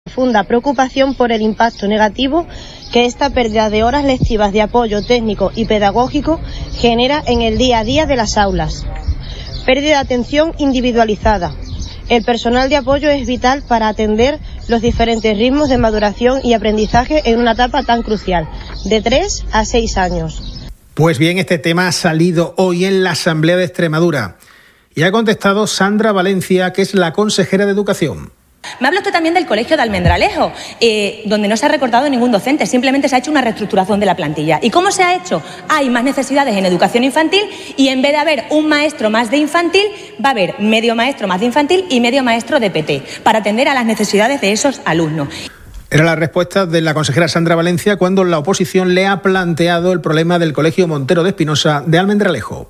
Profunda preocupación por el impacto negativo que esta pérdida de horas lectivas de apoyo técnico y pedagógico genera en el día a día de las aulas. Pérdida de atención individualizada. El personal de apoyo es vital para atender los diferentes ritmos de maduración y aprendizaje en una etapa tan crucial, de 3 a 6 años. Pues bien, este tema ha salido hoy en la Asamblea de Extremadura y ha contestado Sandra Valencia, que es la consejera de Educación. Me habla usted también del colegio de Almendralejo, donde no se ha recortado ningún docente, simplemente se ha hecho una reestructuración de la plantilla. ¿Y cómo se ha hecho? Hay más necesidades en educación infantil y en vez de haber un maestro más de infantil, va a haber medio maestro más de infantil y medio maestro de PT, para atender a las necesidades de esos alumnos. Era la respuesta de la consejera Sandra Valencia cuando la oposición le ha planteado el problema del colegio Montero de Espinosa de Almendralejo.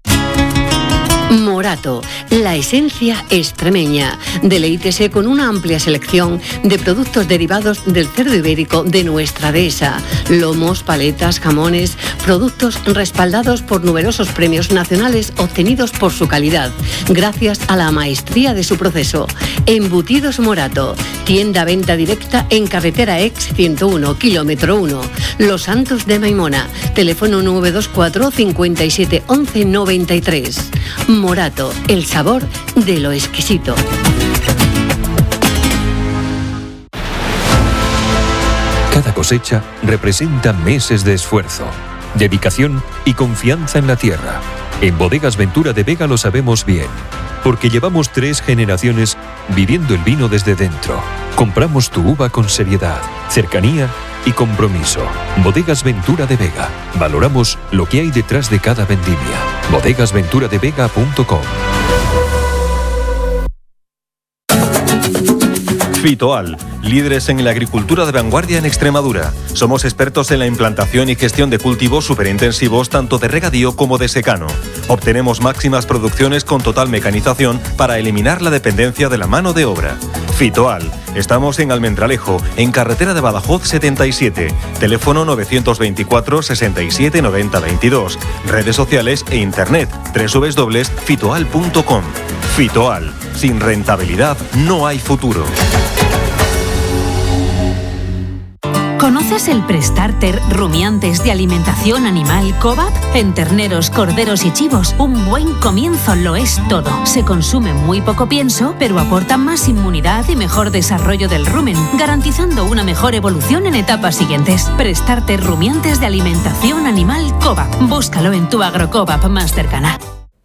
Morato, la esencia extremeña. Deleítese con una amplia selección de productos derivados del cerdo ibérico de nuestra dehesa. Lomos, paletas, jamones, productos respaldados por numerosos premios nacionales obtenidos por su calidad, gracias a la maestría de su proceso. Embutidos Morato, tienda-venta directa en carretera Ex 101, kilómetro 1. Los Santos de Maimona, teléfono 924 57 11 93. Morato, el sabor de lo exquisito. Cada cosecha representa meses de esfuerzo, dedicación y confianza en la tierra. En Bodegas Ventura de Vega lo sabemos bien, porque llevamos 3 generaciones viviendo el vino desde dentro. Compramos tu uva con seriedad, cercanía y compromiso. Bodegas Ventura de Vega. Valoramos lo que hay detrás de cada vendimia. bodegasventuradevega.com. Fitoal, líderes en la agricultura de vanguardia en Extremadura. Somos expertos en la implantación y gestión de cultivos superintensivos tanto de regadío como de secano. Obtenemos máximas producciones con total mecanización para eliminar la dependencia de la mano de obra. Fitoal, estamos en Almendralejo, en carretera de Badajoz 77, teléfono 924 67 90 22, redes sociales e internet www.fitoal.com. Fitoal, sin rentabilidad no hay futuro. ¿Conoces el Prestarter rumiantes de alimentación animal Cobap? En terneros, corderos y chivos, un buen comienzo lo es todo. Se consume muy poco pienso, pero aporta más inmunidad y mejor desarrollo del rumen, garantizando una mejor evolución en etapas siguientes. Prestarter rumiantes de alimentación animal Cobap. Búscalo en tu Agrocobap más cercana.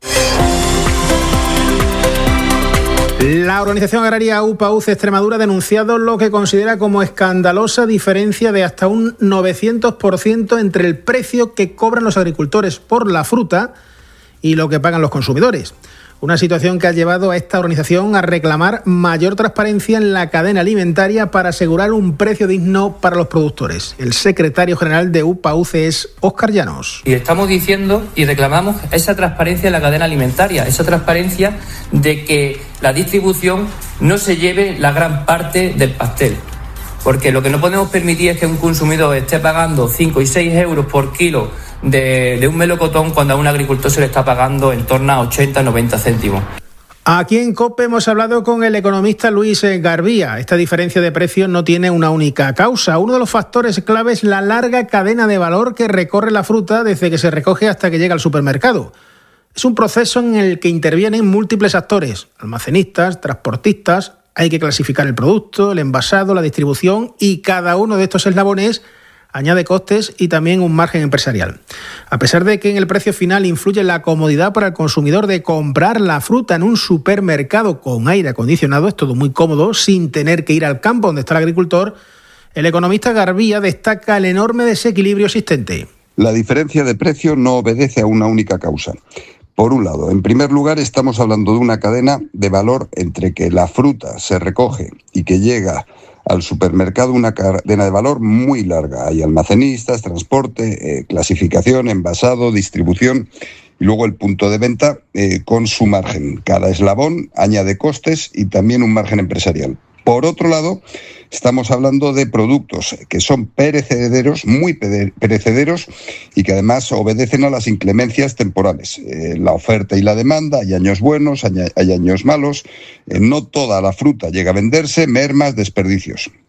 La organización agraria UPA-UCE Extremadura ha denunciado lo que considera como escandalosa diferencia de hasta un 900% entre el precio que cobran los agricultores por la fruta y lo que pagan los consumidores. Una situación que ha llevado a esta organización a reclamar mayor transparencia en la cadena alimentaria para asegurar un precio digno para los productores. El secretario general de UPA-UCE es Óscar Llanos. Y estamos diciendo y reclamamos esa transparencia en la cadena alimentaria, esa transparencia de que la distribución no se lleve la gran parte del pastel. Porque lo que no podemos permitir es que un consumidor esté pagando 5 y 6 euros por kilo de un melocotón cuando a un agricultor se le está pagando en torno a 80-90 céntimos. Aquí en COPE hemos hablado con el economista Luis Garbía. Esta diferencia de precios no tiene una única causa. Uno de los factores clave es la larga cadena de valor que recorre la fruta desde que se recoge hasta que llega al supermercado. Es un proceso en el que intervienen múltiples actores, almacenistas, transportistas. Hay que clasificar el producto, el envasado, la distribución y cada uno de estos eslabones añade costes y también un margen empresarial. A pesar de que en el precio final influye la comodidad para el consumidor de comprar la fruta en un supermercado con aire acondicionado, es todo muy cómodo, sin tener que ir al campo donde está el agricultor, el economista Garbía destaca el enorme desequilibrio existente. La diferencia de precio no obedece a una única causa. Por un lado, en primer lugar, estamos hablando de una cadena de valor entre que la fruta se recoge y que llega al supermercado, una cadena de valor muy larga. Hay almacenistas, transporte, clasificación, envasado, distribución y luego el punto de venta con su margen. Cada eslabón añade costes y también un margen empresarial. Por otro lado, estamos hablando de productos que son perecederos, muy perecederos, y que además obedecen a las inclemencias temporales. La oferta y la demanda, hay años buenos, hay años malos, no toda la fruta llega a venderse, mermas, desperdicios.